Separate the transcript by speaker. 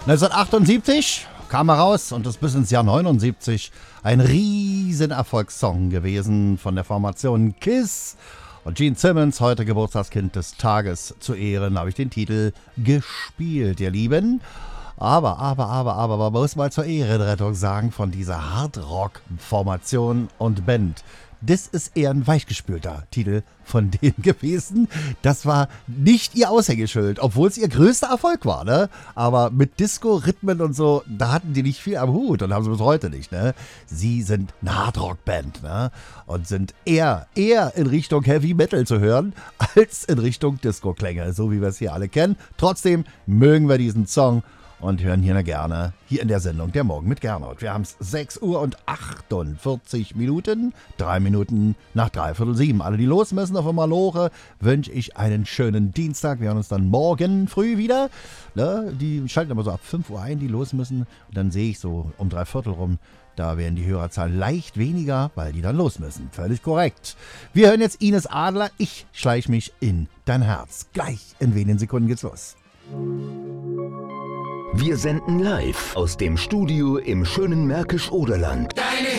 Speaker 1: 1978 kam er raus und ist bis ins Jahr 79 ein riesen Erfolgssong gewesen von der Formation KISS. Und Gene Simmons, heute Geburtstagskind des Tages zu Ehren, habe ich den Titel gespielt, ihr Lieben. Aber, man muss mal zur Ehrenrettung sagen von dieser Hardrock-Formation und Band. Das ist eher ein weichgespülter Titel von denen gewesen. Das war nicht ihr Aushängeschild, obwohl es ihr größter Erfolg war, ne? Aber mit Disco, Rhythmen und so, da hatten die nicht viel am Hut und haben sie bis heute nicht, ne? Sie sind eine Hardrock-Band, ne? Und sind eher in Richtung Heavy Metal zu hören, als in Richtung Disco-Klänge, so wie wir es hier alle kennen. Trotzdem mögen wir diesen Song und hören gerne hier in der Sendung Der Morgen mit Gernot. Wir haben es 6 Uhr und 48 Minuten, 3 Minuten nach 6:45. Alle, die los müssen auf Maloche, wünsche ich einen schönen Dienstag. Wir hören uns dann morgen früh wieder. Ne? Die schalten aber so ab 5 Uhr ein, die los müssen. Und dann sehe ich so um 3/4 rum, da werden die Hörerzahlen leicht weniger, weil die dann los müssen. Völlig korrekt. Wir hören jetzt Ines Adler. Ich schleiche mich in dein Herz. Gleich in wenigen Sekunden geht's los.
Speaker 2: Wir senden live aus dem Studio im schönen Märkisch-Oderland.